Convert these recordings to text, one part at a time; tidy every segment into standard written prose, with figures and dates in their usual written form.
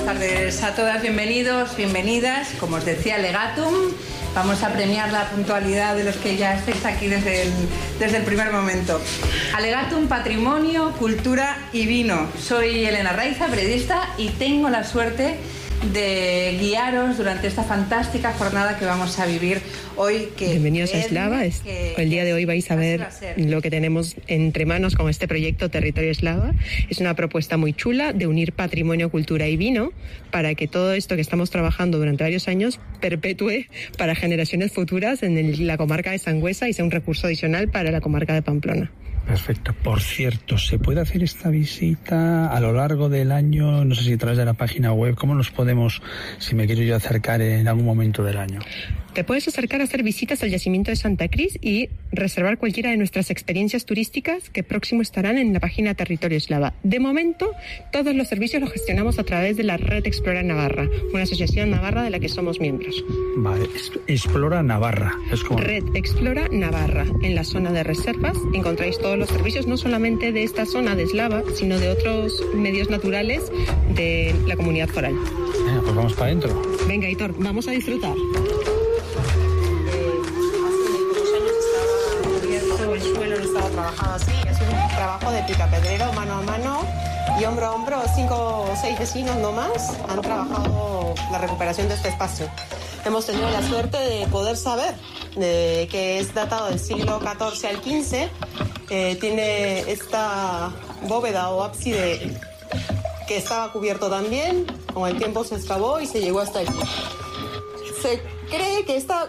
tardes a todas, bienvenidos, bienvenidas. Como os decía, Legatum, vamos a premiar la puntualidad de los que ya estáis aquí desde el primer momento. Alegatum, patrimonio, cultura y vino. Soy Elena Raiza, periodista, y tengo la suerte de guiaros durante esta fantástica jornada que vamos a vivir hoy. Bienvenidos a Eslava. El día de hoy vais a ver lo que tenemos entre manos con este proyecto Territorio Eslava. Es una propuesta muy chula de unir patrimonio, cultura y vino para que todo esto que estamos trabajando durante varios años perpetúe para generaciones futuras en la comarca de Sangüesa y sea un recurso adicional para la comarca de Pamplona. Perfecto. Por cierto, ¿se puede hacer esta visita a lo largo del año? No sé si a través de la página web. ¿Cómo nos podemos, si me quiero yo acercar en algún momento del año? Te puedes acercar a hacer visitas al yacimiento de Santa Cris y reservar cualquiera de nuestras experiencias turísticas que próximo estarán en la página Territorio Eslava. De momento, todos los servicios los gestionamos a través de la Red Explora Navarra, una asociación navarra de la que somos miembros. Vale, Explora Navarra. Es como... Red Explora Navarra. En la zona de reservas encontráis todos los servicios, no solamente de esta zona de Eslava, sino de otros medios naturales de la comunidad foral. Pues vamos para adentro. Venga, Hitor, vamos a disfrutar. El suelo no estaba trabajado así, es un trabajo de picapedrero mano a mano y hombro a hombro. 5 o 6 vecinos no más han trabajado la recuperación de este espacio. Hemos tenido la suerte de poder saber que es datado del siglo XIV al XV. Tiene esta bóveda o ábside que estaba cubierto también, con el tiempo se excavó y se llegó hasta aquí. Se cree que esta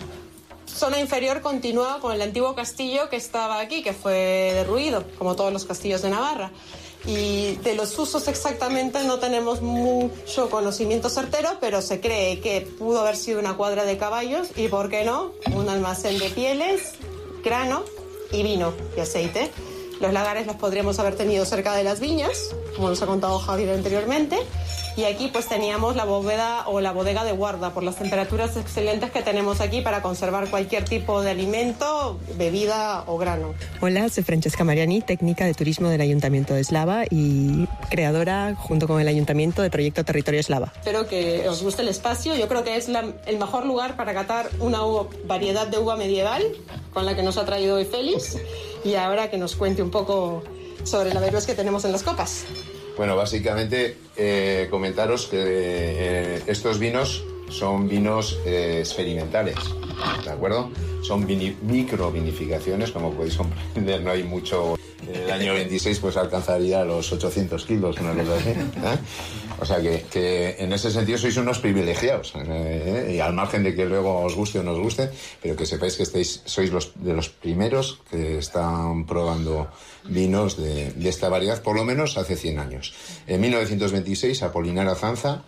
zona inferior continuaba con el antiguo castillo que estaba aquí, que fue derruido, como todos los castillos de Navarra. Y de los usos exactamente no tenemos mucho conocimiento certero, pero se cree que pudo haber sido una cuadra de caballos y, ¿por qué no?, un almacén de pieles, grano y vino y aceite. Los lagares los podríamos haber tenido cerca de las viñas, como nos ha contado Javier anteriormente. Y aquí pues teníamos la bóveda o la bodega de guarda por las temperaturas excelentes que tenemos aquí para conservar cualquier tipo de alimento, bebida o grano. Hola, soy Francesca Mariani, técnica de turismo del Ayuntamiento de Eslava y creadora junto con el Ayuntamiento de Proyecto Territorio Eslava. Espero que os guste el espacio. Yo creo que es el mejor lugar para catar una variedad de uva medieval con la que nos ha traído hoy Félix, y ahora que nos cuente un poco sobre la Verus que tenemos en las copas. Bueno, básicamente comentaros que estos vinos son vinos experimentales, ¿de acuerdo? Son microvinificaciones, como podéis comprender, no hay mucho. En el año 26 pues alcanzaría los 800 kilos, una cosa así, ¿eh? O sea que en ese sentido sois unos privilegiados, y al margen de que luego os guste o no os guste, pero que sepáis que sois de los primeros que están probando vinos de esta variedad, por lo menos hace 100 años. En 1926, Apolinar Azanza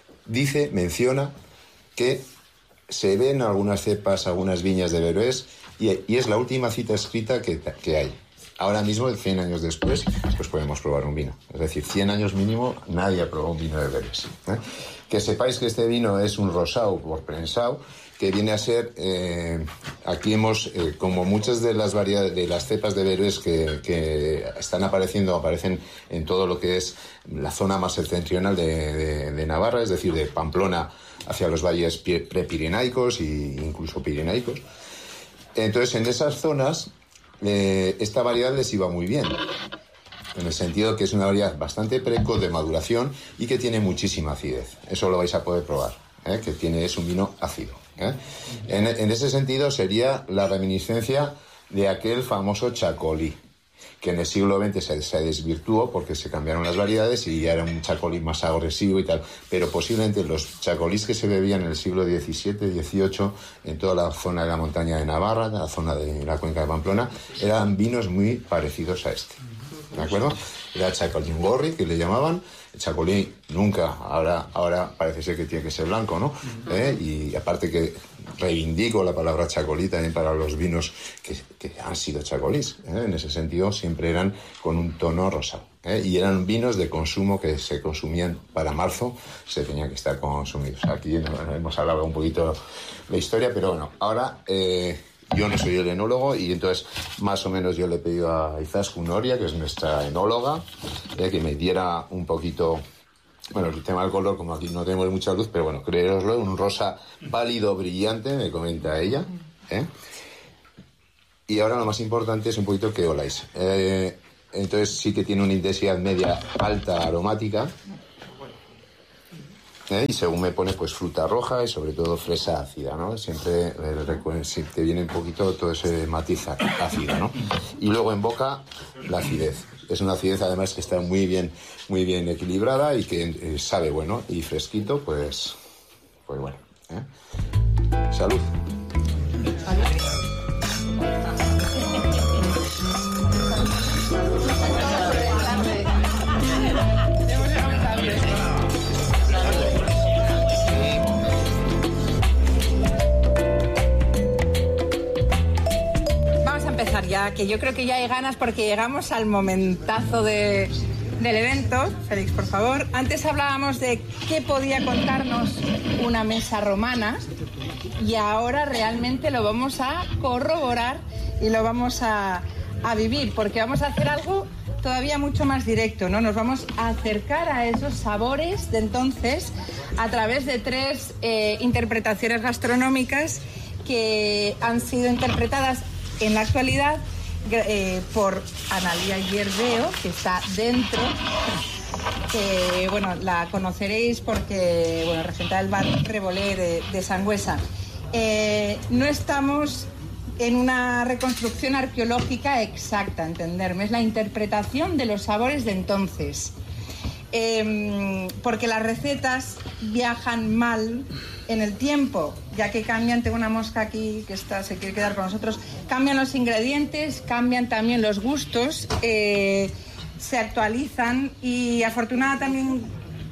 menciona que se ven algunas cepas, algunas viñas de Veroés, y es la última cita escrita que hay. Ahora mismo, 100 años después, pues podemos probar un vino. Es decir, 100 años mínimo, nadie ha probado un vino de Veroés, ¿eh? Que sepáis que este vino es un rosado por prensado, que viene a ser, aquí hemos, como muchas de las variedades, de las cepas de Veroés que aparecen en todo lo que es la zona más septentrional de Navarra, es decir, de Pamplona hacia los valles prepirenaicos e incluso pirenaicos. Entonces, en esas zonas, esta variedad les iba muy bien, en el sentido que es una variedad bastante precoz de maduración y que tiene muchísima acidez. Eso lo vais a poder probar, es un vino ácido, ¿eh? En ese sentido sería la reminiscencia de aquel famoso chacolí, que en el siglo XX se desvirtuó porque se cambiaron las variedades y ya era un chacolí más agresivo y tal, pero posiblemente los chacolís que se bebían en el siglo XVII, XVIII, en toda la zona de la montaña de Navarra, la zona de la cuenca de Pamplona, eran vinos muy parecidos a este, ¿de acuerdo? Era chacolí gorri, que le llamaban. El chacolí nunca, ahora parece ser que tiene que ser blanco, ¿no? Y aparte que reivindico la palabra chacolí también para los vinos que han sido chacolís, en ese sentido siempre eran con un tono rosado, y eran vinos de consumo que se consumían para marzo, se tenían que estar consumidos. Aquí hemos hablado un poquito de la historia, pero bueno, ahora yo no soy el enólogo y entonces más o menos yo le he pedido a Izaskun Oria, que es nuestra enóloga, que me diera un poquito Bueno, el tema del color, como aquí no tenemos mucha luz, pero bueno, creéroslo, un rosa pálido brillante, me comenta ella. Y ahora lo más importante es un poquito que oláis. Entonces sí que tiene una intensidad media alta aromática. Y según me pone, pues fruta roja y sobre todo fresa ácida, ¿no? Siempre si te viene un poquito todo ese matiz ácido, ¿no? Y luego en boca, la acidez. Es una acidez además que está muy bien equilibrada y que sabe bueno y fresquito, pues bueno. Salud. Ya, que yo creo que ya hay ganas porque llegamos al momentazo del evento. Félix, por favor. Antes hablábamos de qué podía contarnos una mesa romana y ahora realmente lo vamos a corroborar y lo vamos a vivir, porque vamos a hacer algo todavía mucho más directo, ¿no? Nos vamos a acercar a esos sabores de entonces a través de 3 interpretaciones gastronómicas que han sido interpretadas en la actualidad por Analía Yerbeo, que está dentro, que bueno, la conoceréis porque bueno, representa el bar Revolé de Sangüesa. No estamos en una reconstrucción arqueológica exacta, entenderme, es la interpretación de los sabores de entonces. Porque las recetas viajan mal en el tiempo, ya que cambian. Tengo una mosca aquí que se quiere quedar con nosotros. Cambian los ingredientes, cambian también los gustos, se actualizan y afortunadamente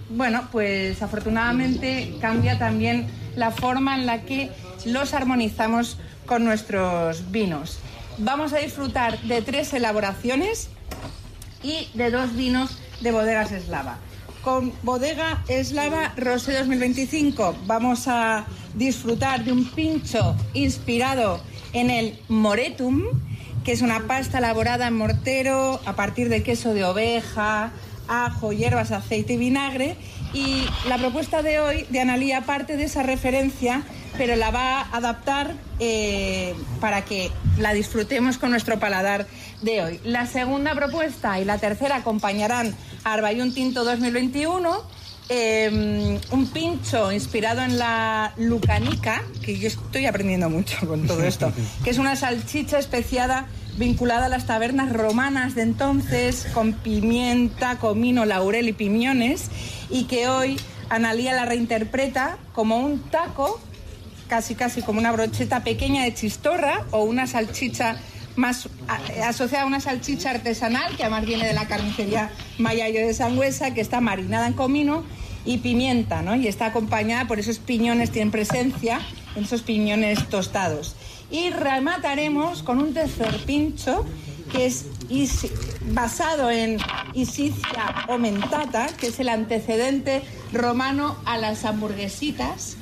cambia también la forma en la que los armonizamos con nuestros vinos. Vamos a disfrutar de 3 elaboraciones y de 2 vinos de Bodegas Eslava. Con Bodega Eslava Rosé 2025 vamos a disfrutar de un pincho inspirado en el Moretum, que es una pasta elaborada en mortero a partir de queso de oveja, ajo, hierbas, aceite y vinagre. Y la propuesta de hoy de Analía parte de esa referencia, pero la va a adaptar para que la disfrutemos con nuestro paladar de hoy. La segunda propuesta y la tercera acompañarán a Arbayún Tinto 2021, un pincho inspirado en la lucanica, que yo estoy aprendiendo mucho con todo esto, que es una salchicha especiada vinculada a las tabernas romanas de entonces, con pimienta, comino, laurel y piñones, y que hoy Analía la reinterpreta como un taco, casi como una brocheta pequeña de chistorra o una salchicha más asociada a una salchicha artesanal, que además viene de la carnicería Mayayo de Sangüesa, que está marinada en comino y pimienta, ¿no? Y está acompañada por esos piñones, tienen presencia en esos piñones tostados. Y remataremos con un tercer pincho que es basado en Isicia Omentata, que es el antecedente romano a las hamburguesitas,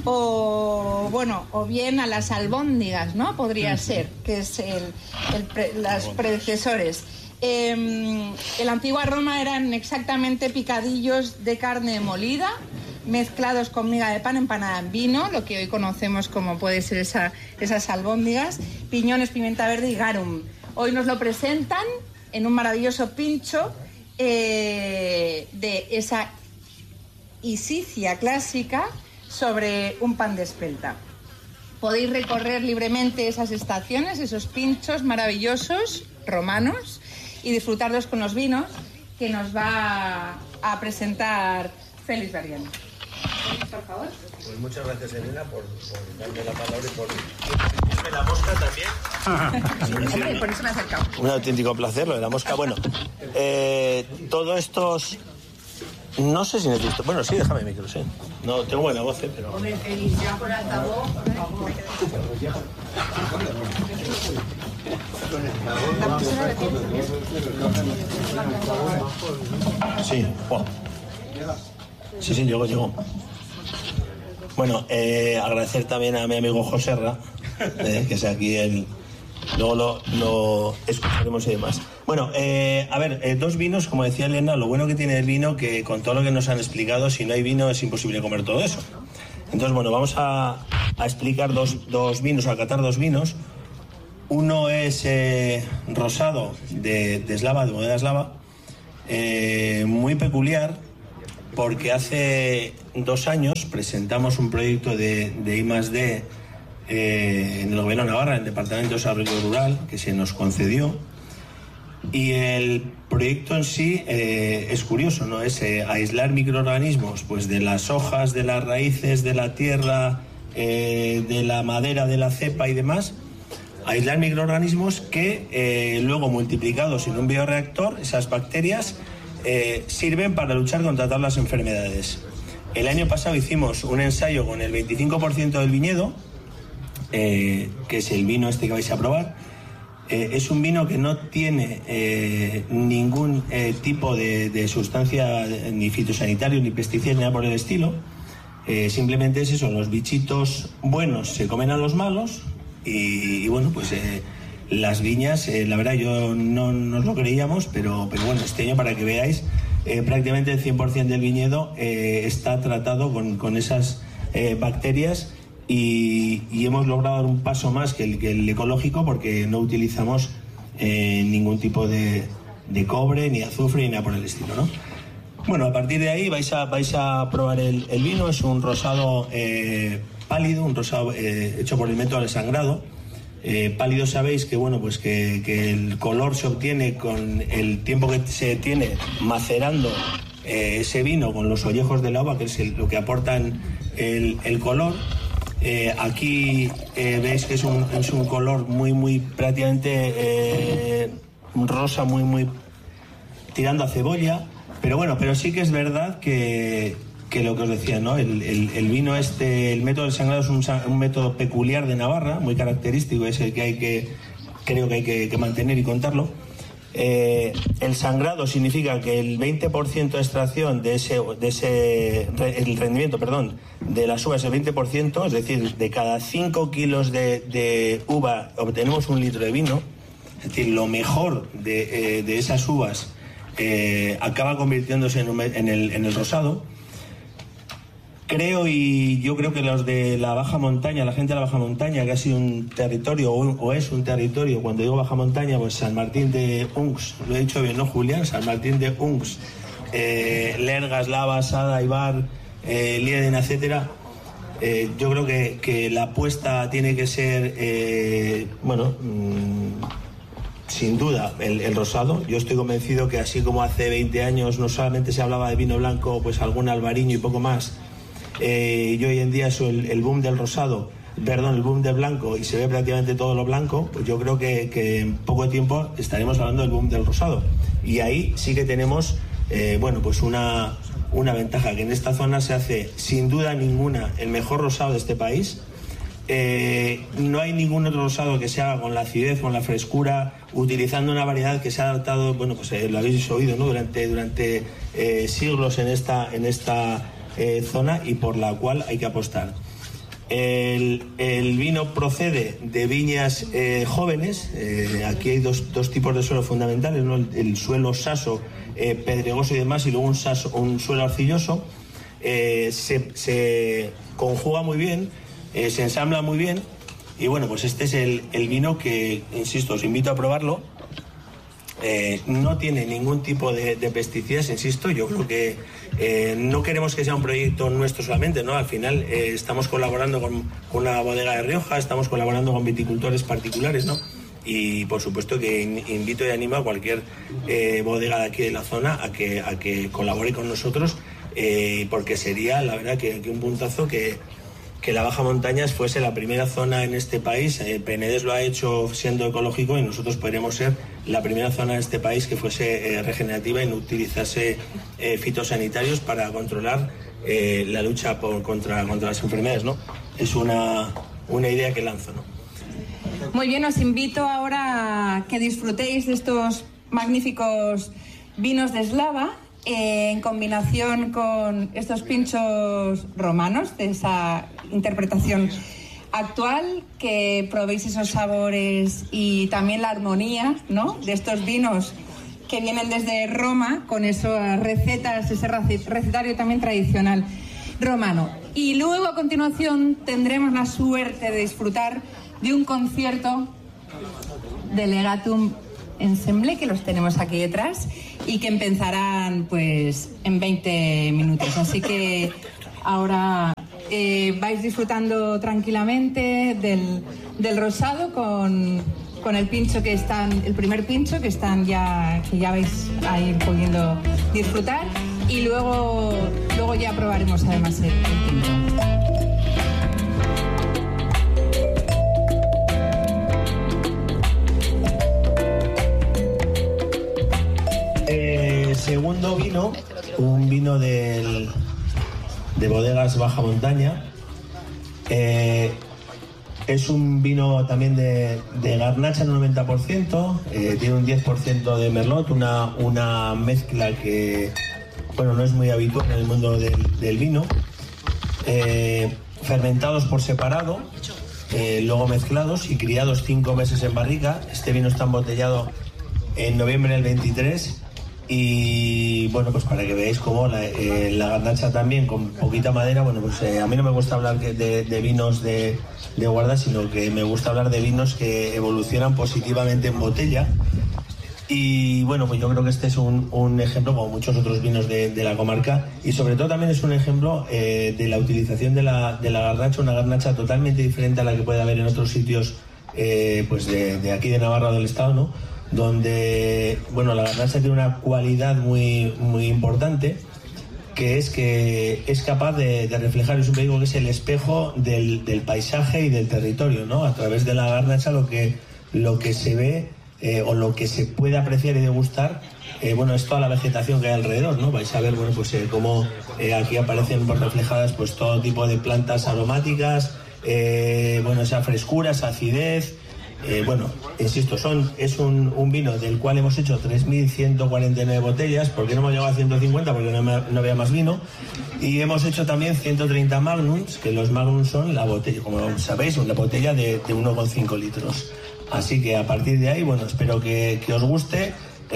o bien a las albóndigas, ¿no? Podría ser, que es las predecesores. En la antigua Roma eran exactamente picadillos de carne molida mezclados con miga de pan empanada en vino, lo que hoy conocemos como puede ser esas albóndigas, piñones, pimienta verde y garum. Hoy nos lo presentan en un maravilloso pincho de esa isicia clásica sobre un pan de espelta. Podéis recorrer libremente esas estaciones, esos pinchos maravillosos romanos, y disfrutarlos con los vinos que nos va a presentar Félix Berrión. Por favor. Pues muchas gracias, Elena, por darme la palabra y por decirme la mosca también. Sí, hombre, por eso me he acercado. Un auténtico placer lo de la mosca. Bueno, todos estos... No sé si necesito... Bueno, sí, déjame el micro, sí. No, tengo buena voz, pero... Hombre, Félix, ya por altavoz, por favor. Sí, wow. Sí, llegó. Bueno, agradecer también a mi amigo Joserra, que es aquí el luego lo escucharemos y demás. Bueno, a ver, dos vinos, como decía Elena, lo bueno que tiene el vino, que con todo lo que nos han explicado, si no hay vino es imposible comer todo eso. Entonces, bueno, vamos a explicar dos vinos, a catar dos vinos. Uno es rosado de Slava, de bodega Slava, muy peculiar, porque hace 2 años presentamos un proyecto de I+D en el Gobierno de Navarra, en el Departamento de Desarrollo Rural, que se nos concedió. Y el proyecto en sí es curioso, ¿no? Es aislar microorganismos pues, de las hojas, de las raíces, de la tierra, de la madera, de la cepa y demás. Aislar microorganismos que luego, multiplicados en un bioreactor, esas bacterias sirven para luchar contra todas las enfermedades. El año pasado hicimos un ensayo con el 25% del viñedo, que es el vino este que vais a probar. Es un vino que no tiene ningún tipo de sustancia, ni fitosanitario, ni pesticidas, ni nada por el estilo. Simplemente es eso, los bichitos buenos se comen a los malos y bueno, pues las viñas, la verdad yo no nos lo creíamos, pero bueno, este año para que veáis, prácticamente el 100% del viñedo está tratado con esas bacterias y hemos logrado dar un paso más que el ecológico, porque no utilizamos ningún tipo de cobre, ni azufre, ni nada por el estilo, ¿no? Bueno, a partir de ahí vais a probar el vino. Es un rosado pálido, un rosado hecho por el método del sangrado. Pálido, sabéis que bueno, pues que el color se obtiene con el tiempo que se tiene macerando ese vino con los ollejos de la uva, que es lo que aportan el color. Aquí veis que es un color muy prácticamente rosa, muy tirando a cebolla, pero bueno, pero sí que es verdad que lo que os decía, ¿no? El vino el método del sangrado es un método peculiar de Navarra, muy característico, es el que creo que hay que mantener y contarlo. El sangrado significa que el 20% de extracción el rendimiento, de las uvas es el 20%, es decir, de cada 5 kilos de uva obtenemos 1 litro de vino. Es decir, lo mejor de esas uvas acaba convirtiéndose en el rosado. Yo creo que los de la Baja Montaña, la gente de la Baja Montaña, que ha sido un territorio o es un territorio, cuando digo Baja Montaña, pues San Martín de Unx, lo he dicho bien, ¿no, Julián? San Martín de Unx, Lergas, Lava, Sada, Ibar, Lieden, etcétera. Yo creo que la apuesta tiene que ser, sin duda, el rosado. Yo estoy convencido que así como hace 20 años no solamente se hablaba de vino blanco, pues algún albariño y poco más, y hoy en día es el boom del rosado, el boom del blanco, y se ve prácticamente todo lo blanco, pues yo creo que en poco tiempo estaremos hablando del boom del rosado. Y ahí sí que tenemos, pues una ventaja, que en esta zona se hace sin duda ninguna el mejor rosado de este país. No hay ningún otro rosado que se haga con la acidez, con la frescura, utilizando una variedad que se ha adaptado, lo habéis oído, ¿no? durante siglos en esta zona, y por la cual hay que apostar. El vino procede de viñas jóvenes. Aquí hay dos tipos de suelo fundamentales, ¿no? El suelo saso, pedregoso y demás, y luego un suelo arcilloso. Se conjuga muy bien, se ensambla muy bien, y bueno, pues este es el vino que, insisto, os invito a probarlo. No tiene ningún tipo de pesticidas, insisto. Yo creo que no queremos que sea un proyecto nuestro solamente, ¿no? Al final estamos colaborando con una bodega de Rioja, estamos colaborando con viticultores particulares, ¿no? Y por supuesto que invito y animo a cualquier bodega de aquí de la zona a que colabore con nosotros, porque sería, la verdad, que un puntazo que la Baja Montaña fuese la primera zona en este país. Penedès lo ha hecho siendo ecológico, y nosotros podríamos ser la primera zona en este país que fuese regenerativa y no utilizase fitosanitarios para controlar la lucha contra las enfermedades, ¿no? Es una idea que lanzo, ¿no? Muy bien, os invito ahora a que disfrutéis de estos magníficos vinos de Slava, en combinación con estos pinchos romanos, de esa interpretación actual, que probéis esos sabores y también la armonía, ¿no?, de estos vinos que vienen desde Roma, con esas recetas, ese recetario también tradicional romano. Y luego, a continuación, tendremos la suerte de disfrutar de un concierto de Legatum Ensemble, que los tenemos aquí detrás, y que empezarán pues en 20 minutos. Así que ahora vais disfrutando tranquilamente del rosado con el pincho que están, el primer pincho que ya vais a ir pudiendo disfrutar, y luego ya probaremos además el tinto. Segundo vino, un vino de Bodegas Baja Montaña. Es un vino también de garnacha en un 90%, tiene un 10% de merlot, una mezcla que, bueno, no es muy habitual en el mundo del vino. Fermentados por separado, luego mezclados y criados 5 meses en barrica. Este vino está embotellado en noviembre del 23. Y bueno, pues para que veáis cómo la garnacha también con poquita madera, bueno, pues a mí no me gusta hablar de vinos de guarda, sino que me gusta hablar de vinos que evolucionan positivamente en botella. Y bueno, pues yo creo que este es un ejemplo, como muchos otros vinos de la comarca, y sobre todo también es un ejemplo de la utilización de la garnacha, una garnacha totalmente diferente a la que puede haber en otros sitios pues de aquí de Navarra o del Estado, ¿no?, donde, bueno, la garnacha tiene una cualidad muy, muy importante, que es capaz de reflejar, yo siempre digo que es el espejo del paisaje y del territorio, ¿no? A través de la garnacha lo que se ve o lo que se puede apreciar y degustar, bueno, es toda la vegetación que hay alrededor, ¿no? Vais a ver, bueno, pues cómo aquí aparecen pues, reflejadas pues todo tipo de plantas aromáticas, bueno, esa frescura, esa acidez. Bueno, insisto, es un vino del cual hemos hecho 3.149 botellas. ¿Por qué no hemos llegado a 150? Porque no había más vino. Y hemos hecho también 130 magnums, que los magnums son la botella, como sabéis, una botella de 1,5 litros. Así que a partir de ahí, bueno, espero que os guste.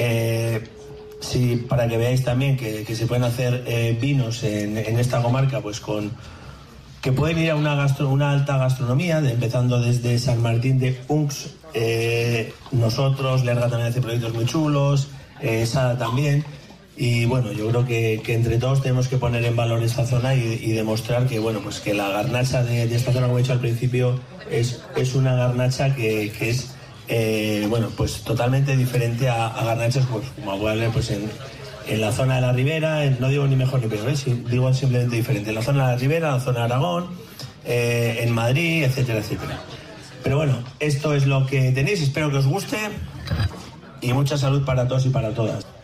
Sí, para que veáis también que se pueden hacer vinos en esta comarca, pues que pueden ir a una alta gastronomía, empezando desde San Martín de Unx. Nosotros, Lerga también hace proyectos muy chulos, Sada también. Y bueno, yo creo que entre todos tenemos que poner en valor esta zona y demostrar que, bueno, pues que la garnacha de esta zona, como he dicho al principio, es una garnacha que es bueno, pues totalmente diferente a garnachas, pues como voy a hablar, pues en la zona de la Ribera, no digo ni mejor ni peor, digo simplemente diferente. En la zona de la Ribera, en la zona de Aragón, en Madrid, etcétera, etcétera. Pero bueno, esto es lo que tenéis, espero que os guste y mucha salud para todos y para todas.